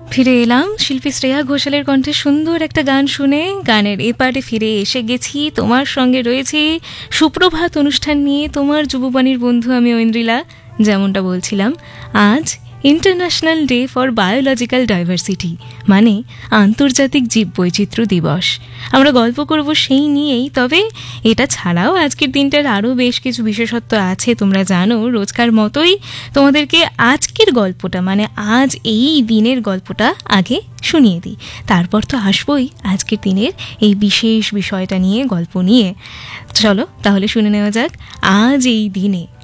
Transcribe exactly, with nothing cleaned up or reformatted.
ফিরে এলাম শিল্পী শ্রেয়া ঘোষালের কণ্ঠে সুন্দর একটা গান শুনে। গানের এপারে ফিরে এসে গেছি, তোমার সঙ্গে রয়েছি সুপ্রভাত অনুষ্ঠান নিয়ে, তোমার যুববাণীর বন্ধু আমি ঐন্দ্রিলা। যেমনটা বলছিলাম, আজ international day for biological diversity, মানে আন্তর্জাতিক জীববৈচিত্র্য দিবস। আমরা গল্প করব সেই নিয়েই, তবে এটা ছাড়াও আজকের দিনটার আরও বেশ কিছু বিশেষত্ব আছে। তোমরা জানো, রোজকার মতোই তোমাদেরকে আজকের গল্পটা, মানে আজ এই দিনের গল্পটা আগে শুনিয়ে দিই, তারপর তো আসবই আজকের দিনের এই বিশেষ বিষয়টা নিয়ে, গল্প নিয়ে। চলো তাহলে শুনে নেওয়া যাক আজ এই দিনে